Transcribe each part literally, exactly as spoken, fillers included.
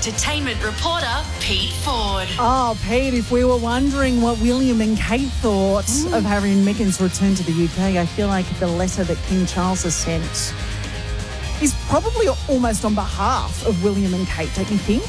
entertainment reporter Pete Ford. Oh, Pete, if we were wondering what William and Kate thought Mm. of Harry and Meghan's return to the U K, I feel like the letter that King Charles has sent is probably almost on behalf of William and Kate, don't you think?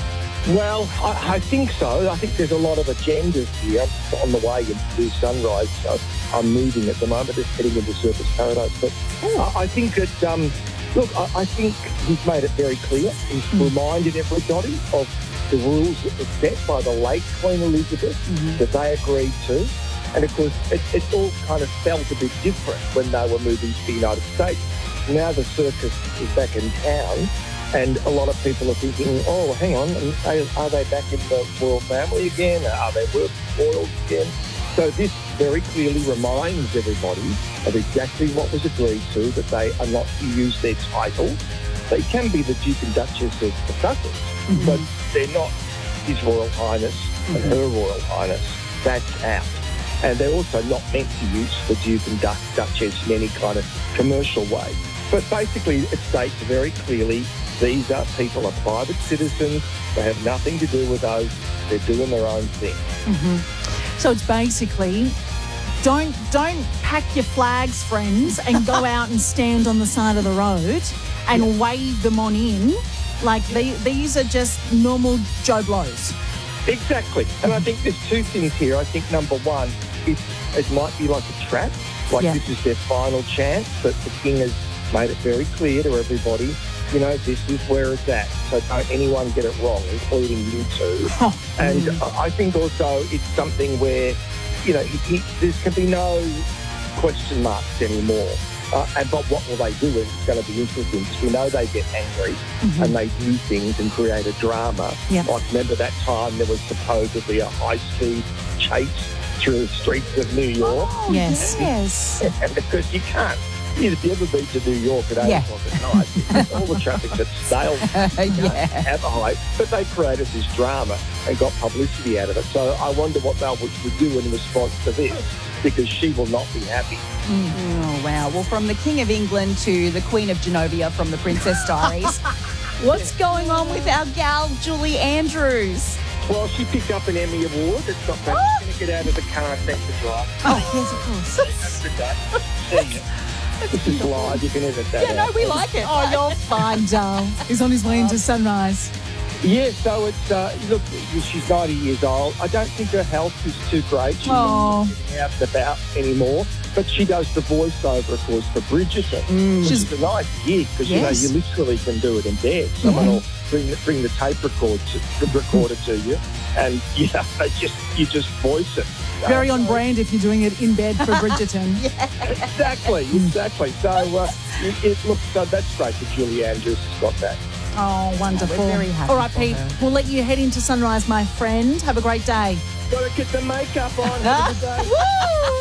Well, I, I think so. I think there's a lot of agendas here. I'm on the way into Sunrise. So I'm moving at the moment, just heading into Surfers Paradise. But I, I think that, um, look, I, I think he's made it very clear. He's mm. reminded everybody of the rules that were set by the late Queen Elizabeth mm-hmm. that they agreed to. And, of course, it, it all kind of felt a bit different when they were moving to the United States. Now the circus is back in town. And a lot of people are thinking, oh, hang on, are they back in the royal family again? Are they royals again? So this very clearly reminds everybody of exactly what was agreed to, that they are not to use their titles. They can be the Duke and Duchess of Sussex, mm-hmm. but they're not His Royal Highness mm-hmm. and Her Royal Highness. That's out. And they're also not meant to use the Duke and Duchess in any kind of commercial way. But basically it states very clearly these are people are private citizens. They have nothing to do with us. They're doing their own thing. Mm-hmm. So it's basically don't don't pack your flags, friends, and go out and stand on the side of the road and yeah. wave them on in. Like the, these are just normal Joe Blows. Exactly. And I think there's two things here. I think number one, it, it might be like a trap. Like yeah. this is their final chance, but the King has made it very clear to everybody, you know, this is where it's at. So don't anyone get it wrong, including you two. Oh, and mm. I think also it's something where, you know, he, there can be no question marks anymore. Uh, and but what will they do? It's going to be interesting because we know they get angry mm-hmm. and they do things and create a drama. Yeah. Like remember that time there was supposedly a high-speed chase through the streets of New York? Oh, yes. yes. And, and because you can't. If you ever been to New York at eight yeah. o'clock at night, all the traffic's at stale, yeah. at the height. But they created this drama and got publicity out of it. So I wonder what they would do in response to this, because she will not be happy. Mm. Oh, wow. Well, from the King of England to the Queen of Genovia from the Princess Diaries, what's going on with our gal, Julie Andrews? Well, she picked up an Emmy Award. It's not bad. Oh. She's going to get out of the car and take the drive. Oh, yes, of course. Have a good day. See you. This is live. You can edit that Yeah, out. no, we like it. Oh, you're fine, Dale. He's on his way into Sunrise. Yeah, so it's, uh, look, she's ninety years old. I don't think her health is too great. She's oh. not getting out and about anymore. But she does the voiceover, of course, for Bridgerton. Mm. Which is a nice gig because, yes. you know, you literally can do it in bed. Someone mm-hmm. will bring, bring the tape record to, recorder to you and, you know, they just, you just voice it. Very on brand if you're doing it in bed for Bridgerton. yeah. Exactly, exactly. So uh, it, it looks, so that's great that Julie Andrews has got that. Oh, wonderful. We're very happy. All right, for Pete, her. we'll let you head into Sunrise, my friend. Have a great day. Got to get the makeup on. Have a good day. Woo!